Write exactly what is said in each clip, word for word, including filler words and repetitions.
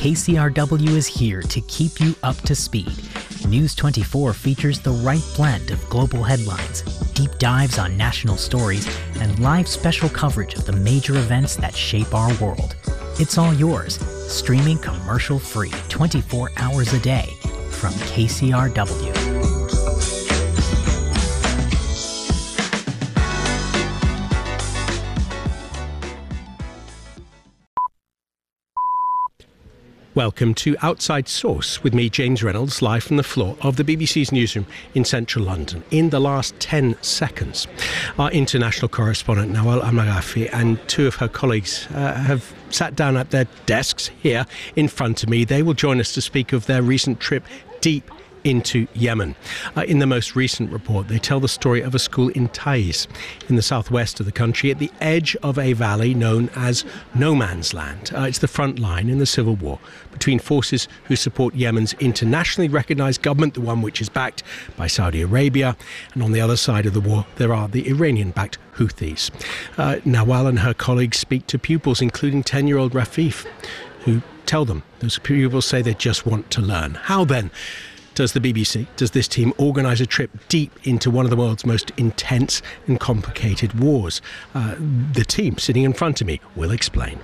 K C R W is here to keep you up to speed. News twenty-four features the right blend of global headlines, deep dives on national stories, and live special coverage of the major events that shape our world. It's all yours, streaming commercial-free twenty-four hours a day from K C R W. Welcome to Outside Source with me, James Reynolds, live from the floor of the B B C's newsroom in central London. In the last ten seconds, our international correspondent Nawal Al-Maghafi and two of her colleagues uh, have sat down at their desks here in front of me. They will join us to speak of their recent trip deep into Yemen. Uh, in the most recent report, they tell the story of a school in Taiz, in the southwest of the country, at the edge of a valley known as No Man's Land. Uh, it's the front line in the civil war between forces who support Yemen's internationally recognised government, the one which is backed by Saudi Arabia, and on the other side of the war, there are the Iranian-backed Houthis. Uh, Nawal and her colleagues speak to pupils, including ten-year-old Rafif, who tell them, those pupils say they just want to learn. How then does the B B C, does this team organise a trip deep into one of the world's most intense and complicated wars? Uh, the team sitting in front of me will explain.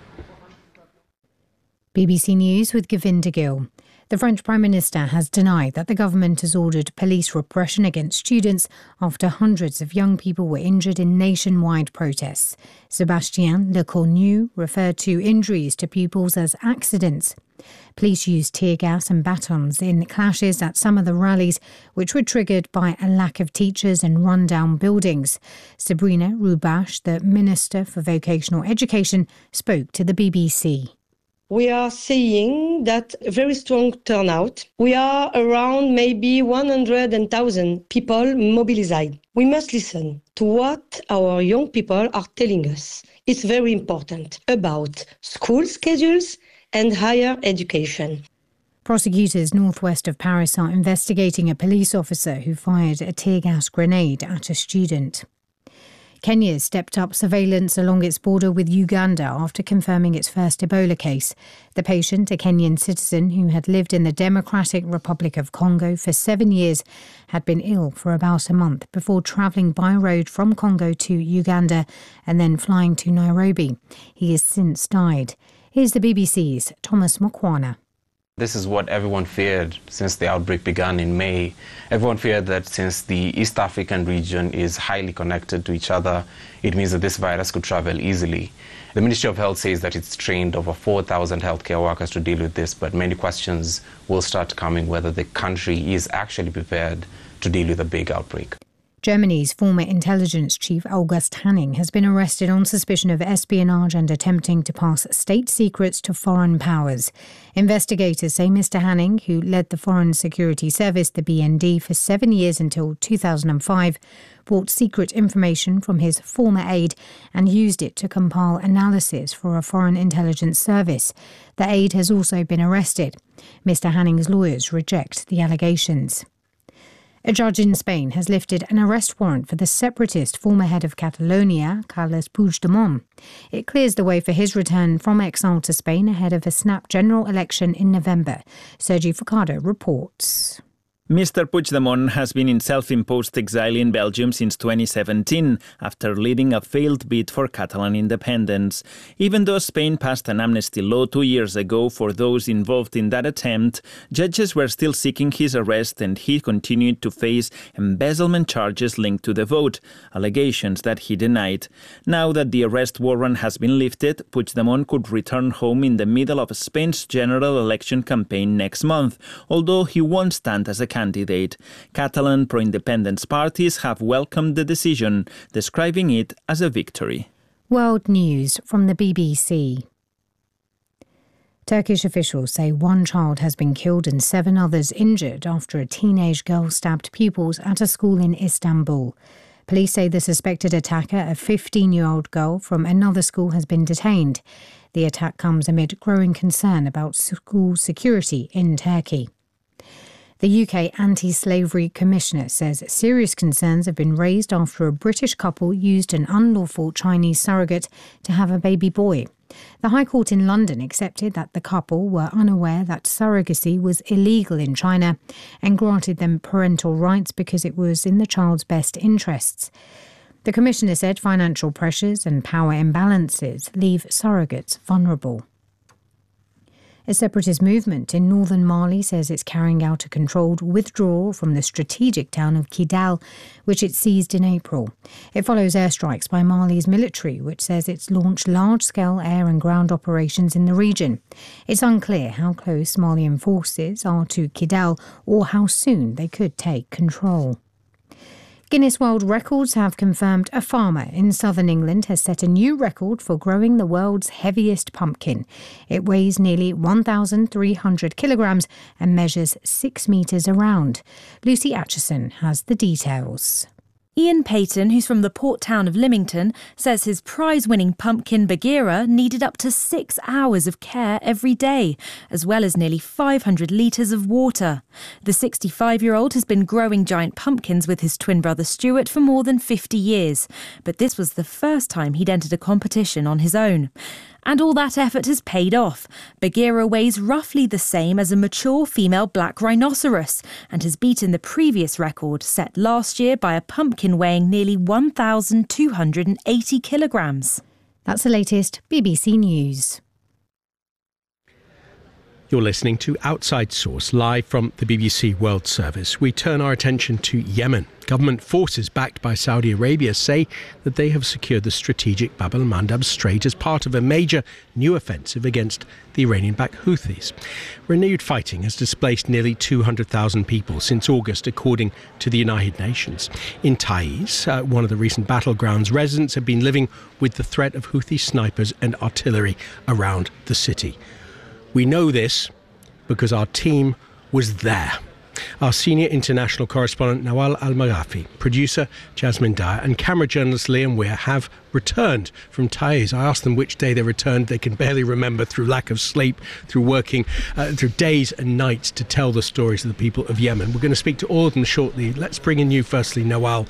B B C News with Govinda Gill. The French Prime Minister has denied that the government has ordered police repression against students after hundreds of young people were injured in nationwide protests. Sébastien Lecornu referred to injuries to pupils as accidents. Police used tear gas and batons in clashes at some of the rallies, which were triggered by a lack of teachers and run-down buildings. Sabrina Roubache, the Minister for Vocational Education, spoke to the B B C. We are seeing that a very strong turnout. We are around maybe one hundred thousand people mobilized. We must listen to what our young people are telling us. It's very important about school schedules and higher education. Prosecutors northwest of Paris are investigating a police officer who fired a tear gas grenade at a student. Kenya stepped up surveillance along its border with Uganda after confirming its first Ebola case. The patient, a Kenyan citizen who had lived in the Democratic Republic of Congo for seven years, had been ill for about a month before travelling by road from Congo to Uganda and then flying to Nairobi. He has since died. Here's the B B C's Thomas Mokwana. This is what everyone feared since the outbreak began in May. Everyone feared that since the East African region is highly connected to each other, it means that this virus could travel easily. The Ministry of Health says that it's trained over four thousand healthcare workers to deal with this, but many questions will start coming whether the country is actually prepared to deal with a big outbreak. Germany's former intelligence chief August Hanning has been arrested on suspicion of espionage and attempting to pass state secrets to foreign powers. Investigators say Mister Hanning, who led the Foreign Security Service, the B N D, for seven years until two thousand five, bought secret information from his former aide and used it to compile analysis for a foreign intelligence service. The aide has also been arrested. Mister Hanning's lawyers reject the allegations. A judge in Spain has lifted an arrest warrant for the separatist former head of Catalonia, Carles Puigdemont. It clears the way for his return from exile to Spain ahead of a snap general election in November. Sergi Furcado reports. Mister Puigdemont has been in self-imposed exile in Belgium since twenty seventeen after leading a failed bid for Catalan independence. Even though Spain passed an amnesty law two years ago for those involved in that attempt, judges were still seeking his arrest and he continued to face embezzlement charges linked to the vote, allegations that he denied. Now that the arrest warrant has been lifted, Puigdemont could return home in the middle of Spain's general election campaign next month, although he won't stand as a candidate. Catalan pro-independence parties have welcomed the decision, describing it as a victory. World News from the B B C. Turkish officials say one child has been killed and seven others injured after a teenage girl stabbed pupils at a school in Istanbul. Police say the suspected attacker, a fifteen-year-old girl from another school, has been detained. The attack comes amid growing concern about school security in Turkey. The U K Anti-Slavery Commissioner says serious concerns have been raised after a British couple used an unlawful Chinese surrogate to have a baby boy. The High Court in London accepted that the couple were unaware that surrogacy was illegal in China and granted them parental rights because it was in the child's best interests. The Commissioner said financial pressures and power imbalances leave surrogates vulnerable. A separatist movement in northern Mali says it's carrying out a controlled withdrawal from the strategic town of Kidal, which it seized in April. It follows airstrikes by Mali's military, which says it's launched large-scale air and ground operations in the region. It's unclear how close Malian forces are to Kidal or how soon they could take control. Guinness World Records have confirmed a farmer in southern England has set a new record for growing the world's heaviest pumpkin. It weighs nearly one thousand three hundred kilograms and measures six metres around. Lucy Atchison has the details. Ian Payton, who's from the port town of Lymington, says his prize-winning pumpkin Bagheera needed up to six hours of care every day, as well as nearly five hundred litres of water. The sixty-five-year-old has been growing giant pumpkins with his twin brother Stuart for more than fifty years, but this was the first time he'd entered a competition on his own. And all that effort has paid off. Bagheera weighs roughly the same as a mature female black rhinoceros and has beaten the previous record set last year by a pumpkin weighing nearly one thousand two hundred eighty kilograms. That's the latest B B C News. You're listening to Outside Source, live from the B B C World Service. We turn our attention to Yemen. Government forces backed by Saudi Arabia say that they have secured the strategic Bab el-Mandab Strait as part of a major new offensive against the Iranian-backed Houthis. Renewed fighting has displaced nearly two hundred thousand people since August, according to the United Nations. In Taiz, uh, one of the recent battlegrounds, residents have been living with the threat of Houthi snipers and artillery around the city. We know this because our team was there. Our senior international correspondent Nawal Al-Maghafi, producer Jasmine Dyer and camera journalist Liam Weir have returned from Taiz. I asked them which day they returned. They can barely remember through lack of sleep, through working, uh, through days and nights to tell the stories of the people of Yemen. We're going to speak to all of them shortly. Let's bring in you firstly, Nawal.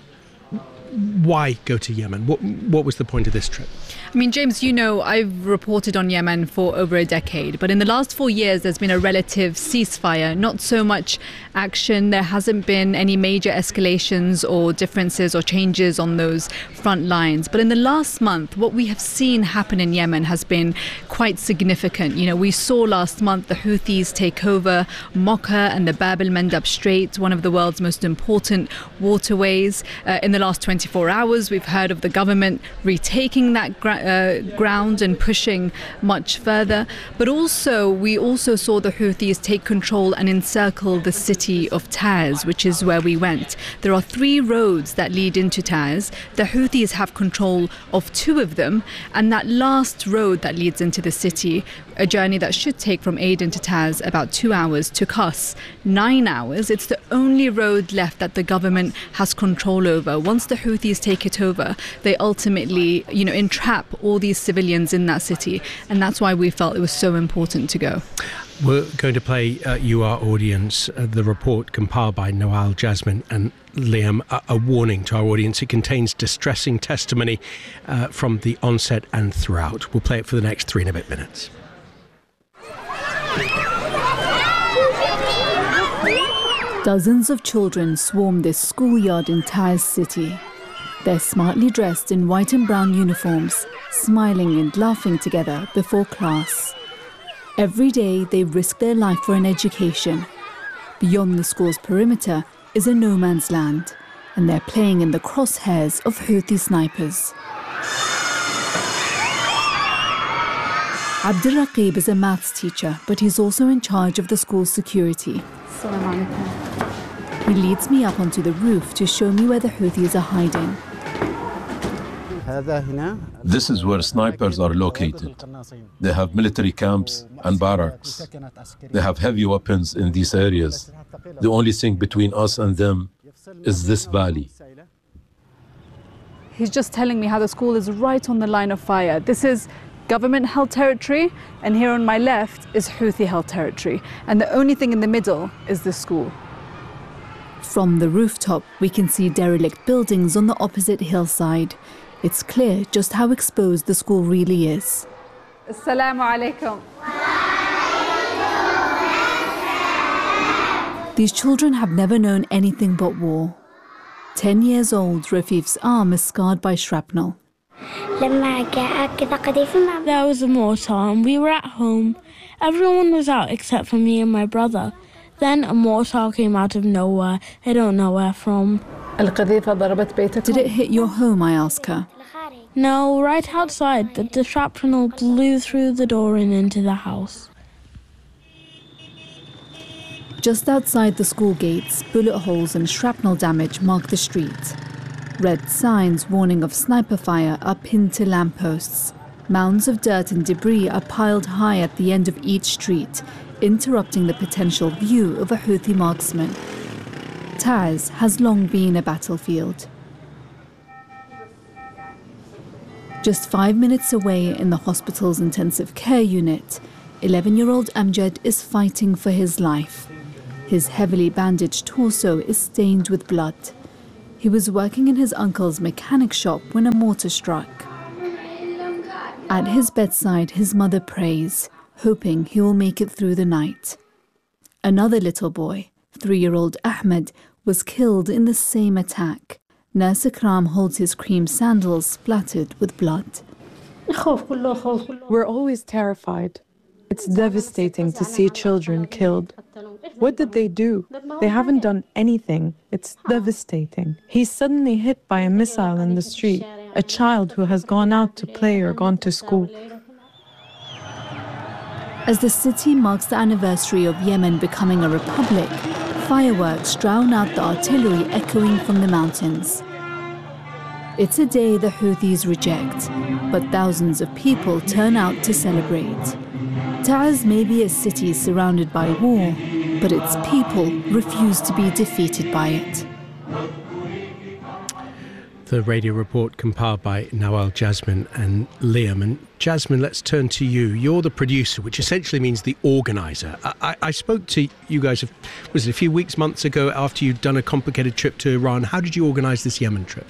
Why go to Yemen? What, what was the point of this trip? I mean, James, you know, I've reported on Yemen for over a decade, but in the last four years, there's been a relative ceasefire, not so much action. There hasn't been any major escalations or differences or changes on those front lines. But in the last month, what we have seen happen in Yemen has been quite significant. You know, we saw last month the Houthis take over Mocha and the Bab el-Mandab Strait, one of the world's most important waterways. Uh, in the last twenty-four hours, we've heard of the government retaking that gra- uh, ground and pushing much further. But also, we also saw the Houthis take control and encircle the city of Taiz, which is where we went. There are three roads that lead into Taiz. The Houthis have control of two of them, and that last road that leads into the city, a journey that should take from Aden to Taiz about two hours, took us nine hours. It's the only road left that the government has control over. Once the Houthis take it over, they ultimately, you know, entrap all these civilians in that city, and that's why we felt it was so important to go. We're going to play uh, you, our audience, uh, the report compiled by Nawal, Jasmine and Liam, a, a warning to our audience. It contains distressing testimony uh, from the onset and throughout. We'll play it for the next three and a bit minutes. Dozens of children swarm this schoolyard in Taiz city. They're smartly dressed in white and brown uniforms, smiling and laughing together before class. Every day they risk their life for an education. Beyond the school's perimeter is a no man's land, and they're playing in the crosshairs of Houthi snipers. Abdurraqib is a maths teacher, but he's also in charge of the school's security. He leads me up onto the roof to show me where the Houthis are hiding. This is where snipers are located. They have military camps and barracks. They have heavy weapons in these areas. The only thing between us and them is this valley. He's just telling me how the school is right on the line of fire. This is government-held territory, and here on my left is Houthi-held territory. And the only thing in the middle is the school. From the rooftop, we can see derelict buildings on the opposite hillside. It's clear just how exposed the school really is. Assalamu alaikum. These children have never known anything but war. Ten years old, Rafif's arm is scarred by shrapnel. There was a mortar and we were at home. Everyone was out except for me and my brother. Then a mortar came out of nowhere. I don't know where from. Did it hit your home, I ask her. No, right outside, but the shrapnel blew through the door and into the house. Just outside the school gates, bullet holes and shrapnel damage mark the street. Red signs warning of sniper fire are pinned to lampposts. Mounds of dirt and debris are piled high at the end of each street, interrupting the potential view of a Houthi marksman. Taiz has long been a battlefield. Just five minutes away in the hospital's intensive care unit, eleven-year-old Amjad is fighting for his life. His heavily bandaged torso is stained with blood. He was working in his uncle's mechanic shop when a mortar struck. At his bedside, his mother prays, hoping he will make it through the night. Another little boy, three-year-old Ahmed, was killed in the same attack. Nurse Akram holds his cream sandals splattered with blood. We're always terrified. It's devastating to see children killed. What did they do? They haven't done anything. It's devastating. He's suddenly hit by a missile in the street, a child who has gone out to play or gone to school. As the city marks the anniversary of Yemen becoming a republic, fireworks drown out the artillery echoing from the mountains. It's a day the Houthis reject, but thousands of people turn out to celebrate. Taiz may be a city surrounded by war, but its people refuse to be defeated by it. The radio report compiled by Nawal, Jasmine and Liam. And Jasmine, let's turn to you. You're the producer, which essentially means the organiser. I, I, I spoke to you guys, was it a few weeks, months ago, after you'd done a complicated trip to Iran. How did you organise this Yemen trip?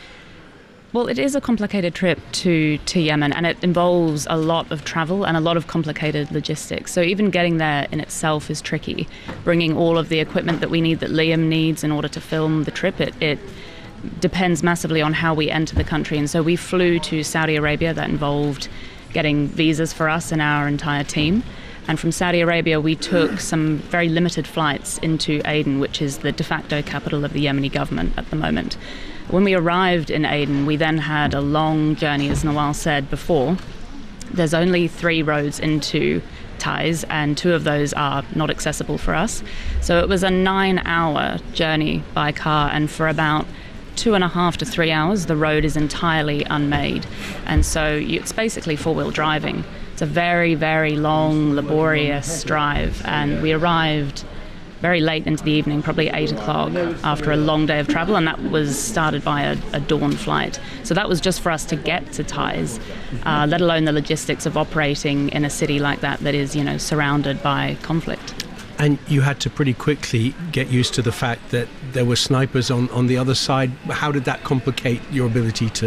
Well, it is a complicated trip to, to Yemen, and it involves a lot of travel and a lot of complicated logistics. So even getting there in itself is tricky. Bringing all of the equipment that we need, that Liam needs in order to film the trip, it, it depends massively on how we enter the country. And so we flew to Saudi Arabia. That involved getting visas for us and our entire team. And from Saudi Arabia, we took some very limited flights into Aden, which is the de facto capital of the Yemeni government at the moment. When we arrived in Aden, we then had a long journey, as Nawal said before. There's only three roads into Taiz, and two of those are not accessible for us. So it was a nine-hour journey by car, and for about two and a half to three hours, the road is entirely unmade. And so you, it's basically four-wheel driving. It's a very, very long, laborious drive, and we arrived very late into the evening, probably eight o'clock, after a long day of travel, and that was started by a, a dawn flight. So that was just for us to get to Taiz, uh, let alone the logistics of operating in a city like that that is, you know, surrounded by conflict. And you had to pretty quickly get used to the fact that there were snipers on, on the other side. How did that complicate your ability to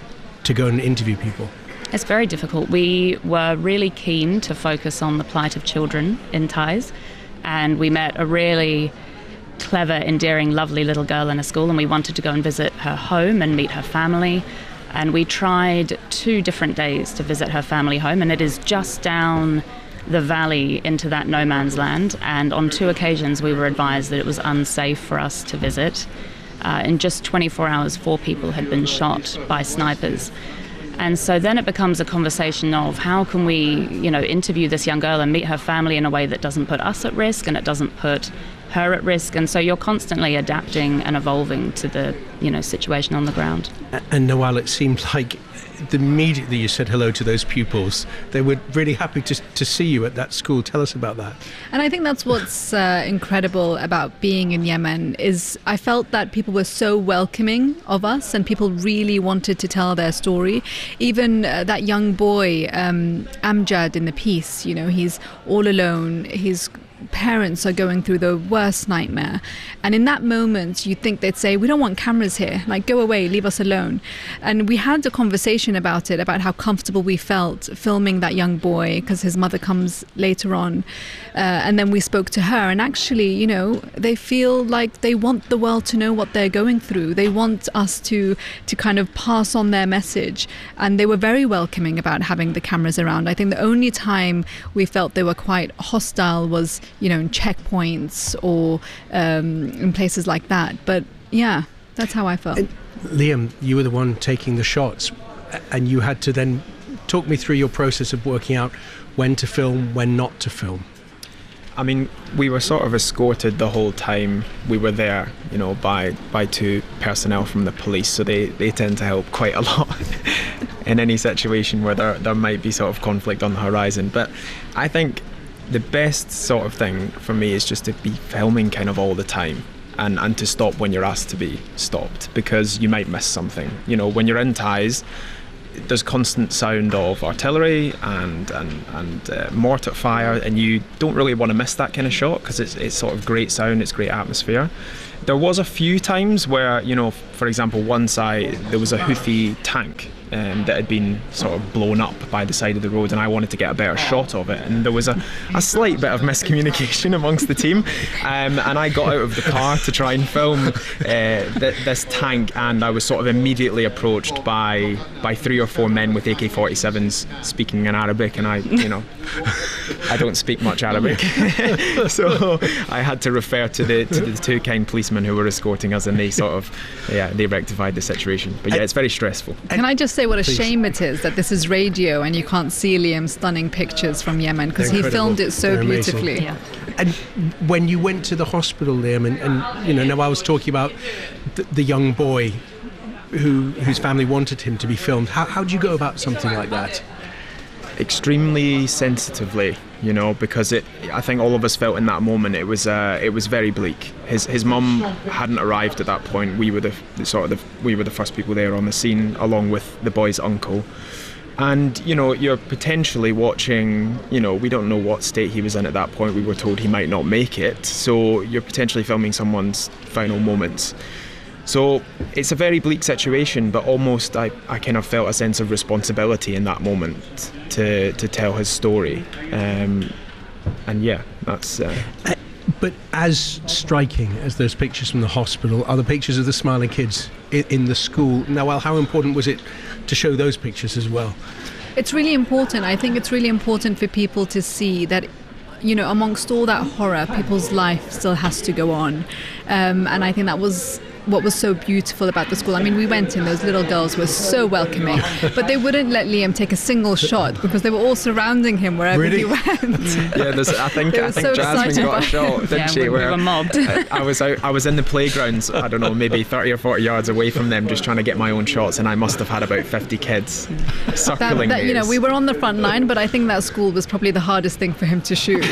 to go and interview people? It's very difficult. We were really keen to focus on the plight of children in Taiz. And we met a really clever, endearing, lovely little girl in a school, and we wanted to go and visit her home and meet her family. And we tried two different days to visit her family home, and it is just down the valley into that no man's land. And on two occasions we were advised that it was unsafe for us to visit. Uh, in just twenty-four hours, four people had been shot by snipers. And so then it becomes a conversation of how can we, you know, interview this young girl and meet her family in a way that doesn't put us at risk and it doesn't put her at risk. And so you're constantly adapting and evolving to the, you know, situation on the ground. And Nawal, it seemed like immediately you said hello to those pupils. They were really happy to, to see you at that school. Tell us about that. And I think that's what's uh, incredible about being in Yemen is I felt that people were so welcoming of us and people really wanted to tell their story. Even uh, that young boy, um, Amjad in the piece, you know, he's all alone. He's parents are going through the worst nightmare. And in that moment, you think they'd say, we don't want cameras here, like go away, leave us alone. And we had a conversation about it, about how comfortable we felt filming that young boy, because his mother comes later on. Uh, and then we spoke to her, and actually, you know, they feel like they want the world to know what they're going through. They want us to, to kind of pass on their message. And they were very welcoming about having the cameras around. I think the only time we felt they were quite hostile was, you know, in checkpoints or um, in places like that. But yeah, that's how I felt. And Liam, you were the one taking the shots, and you had to then talk me through your process of working out when to film, when not to film. I mean, we were sort of escorted the whole time we were there, you know, by by two personnel from the police, so they, they tend to help quite a lot in any situation where there, there might be sort of conflict on the horizon. But I think the best sort of thing for me is just to be filming kind of all the time, and, and to stop when you're asked to be stopped, because you might miss something. You know, when you're in ties, there's constant sound of artillery and and, and uh, mortar fire, and you don't really want to miss that kind of shot, because it's, it's sort of great sound, it's great atmosphere. There was a few times where, you know, for example, one side there was a Houthi tank um, that had been sort of blown up by the side of the road, and I wanted to get a better shot of it, and there was a, a slight bit of miscommunication amongst the team, um, and I got out of the car to try and film uh, th- this tank, and I was sort of immediately approached by by three or four men with A K forty-sevens speaking in Arabic, and I, you know, I don't speak much Arabic, so I had to refer to the to the two kind policemen who were escorting us, and they sort of, yeah, they rectified the situation. But yeah, it's very stressful. Can I just say what a Please. shame it is that this is radio and you can't see Liam's stunning pictures from Yemen, because he filmed it so They're beautifully. Yeah. And when you went to the hospital, Liam, and, and you know, now I was talking about the, the young boy who whose family wanted him to be filmed. How how do you go about something like that? Extremely sensitively, you know, because it, I think all of us felt in that moment it was uh, it was very bleak. His his mum hadn't arrived at that point. We were the, the sort of the, we were the first people there on the scene, along with the boy's uncle. And you know, you're potentially watching, you know, we don't know what state he was in at that point. We were told he might not make it, so you're potentially filming someone's final moments. So it's a very bleak situation, but almost I, I kind of felt a sense of responsibility in that moment to to tell his story. Um, and yeah, that's... Uh, uh, but as striking as those pictures from the hospital are the pictures of the smiling kids in, in the school. Nawal, how important was it to show those pictures as well? It's really important. I think it's really important for people to see that, you know, amongst all that horror, people's life still has to go on. Um, and I think that was what was so beautiful about the school. I mean, we went in, those little girls were so welcoming, but they wouldn't let Liam take a single shot because they were all surrounding him wherever really? he went. Yeah, there's, I think I think so Jasmine got a shot, didn't yeah, she? We, where we were mobbed. I, I was out, I was in the playgrounds, I don't know, maybe thirty or forty yards away from them, just trying to get my own shots, and I must have had about fifty kids circling that, that, me. You know, we were on the front line, but I think that school was probably the hardest thing for him to shoot.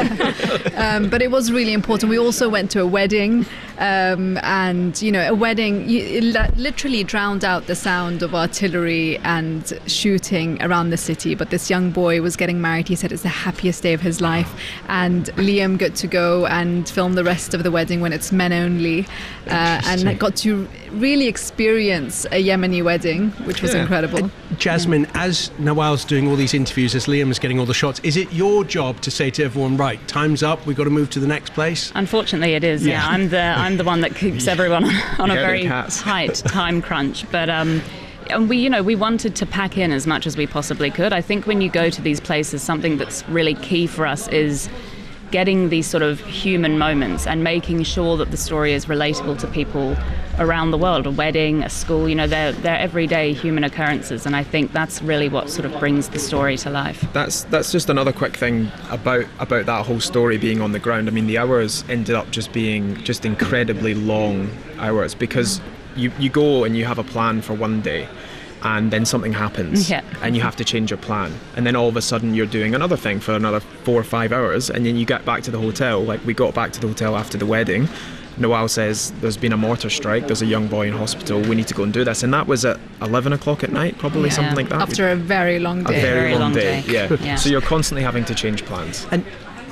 Yeah. um, but it was really important. We also went to a wedding, um, and you know, a wedding. It literally drowned out the sound of artillery and shooting around the city. But this young boy was getting married. He said it's the happiest day of his life. And Liam got to go and film the rest of the wedding when it's men only, uh, and got to really experience a Yemeni wedding, which was yeah. incredible. Uh, Jasmine, as Nawal's doing all these interviews, as Liam's getting all the shots, is it your job to say to everyone, right, time's up, we've got to move to the next place? Unfortunately, it is. Yeah, yeah. I'm the I'm the one that keeps everyone on a very tight time crunch. But um, and we, you know, we wanted to pack in as much as we possibly could. I think when you go to these places, something that's really key for us is getting these sort of human moments and making sure that the story is relatable to people around the world. A wedding, a school, you know, they're, they're everyday human occurrences, and I think that's really what sort of brings the story to life. That's that's just another quick thing about about that whole story being on the ground. I mean, the hours ended up just being just incredibly long hours, because you, you go and you have a plan for one day, and then something happens, yeah. and you have to change your plan, and then all of a sudden you're doing another thing for another four or five hours, and then you get back to the hotel. Like, we got back to the hotel after the wedding. Nawal says there's been a mortar strike, there's a young boy in hospital, we need to go and do this, and that was at eleven o'clock at night, probably, yeah. something like that. After a very long day. A very, very long, long day, day. Yeah. yeah. So you're constantly having to change plans. And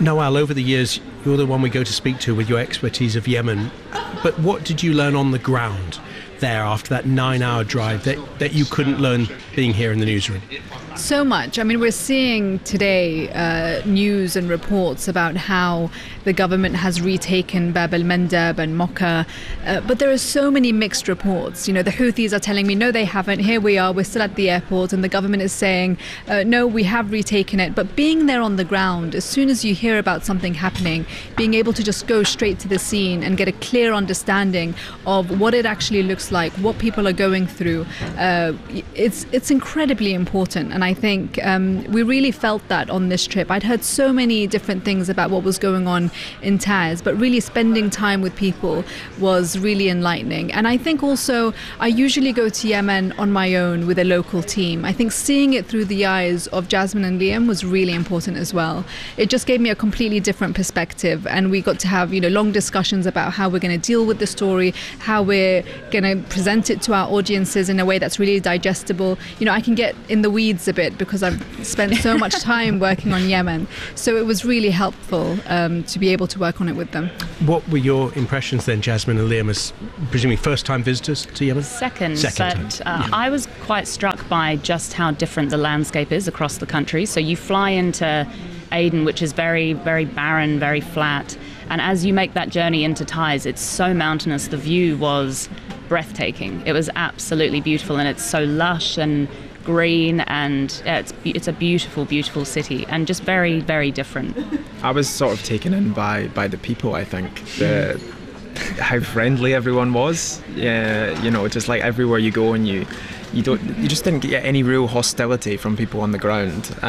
Noel, over the years, you're the one we go to speak to with your expertise of Yemen. But what did you learn on the ground there after that nine-hour drive that, that you couldn't learn being here in the newsroom? So much. I mean, we're seeing today uh, news and reports about how the government has retaken Bab el-Mandeb and Mocha, uh, but there are so many mixed reports. You know, the Houthis are telling me, no, they haven't. Here we are, we're still at the airport, and the government is saying, uh, no, we have retaken it. But being there on the ground, as soon as you hear about something happening, being able to just go straight to the scene and get a clear understanding of what it actually looks like, what people are going through, uh, it's it's incredibly important. And I think um, we really felt that on this trip. I'd heard so many different things about what was going on in Taiz, but really spending time with people was really enlightening. And I think also I usually go to Yemen on my own with a local team. I think seeing it through the eyes of Jasmine and Liam was really important as well. It just gave me a completely different perspective, and we got to have, you know, long discussions about how we're going to deal with the story, how we're going to present it to our audiences in a way that's really digestible. You know, I can get in the weeds a bit because I've spent so much time working on Yemen. So it was really helpful um, to be able to work on it with them. What were your impressions then, Jasmine and Liam, as presumably first-time visitors to Yemen? Second, Second but time. Uh, Yeah. I was quite struck by just how different the landscape is across the country. So you fly into Aden, which is very, very barren, very flat. And as you make that journey into Taiz, it's so mountainous. The view was breathtaking. It was absolutely beautiful, and it's so lush and green, and yeah, it's it's a beautiful, beautiful city, and just very, very different. I was sort of taken in by, by the people, I think. The, how friendly everyone was. Yeah, you know, just like everywhere you go and you you don't you just didn't get any real hostility from people on the ground.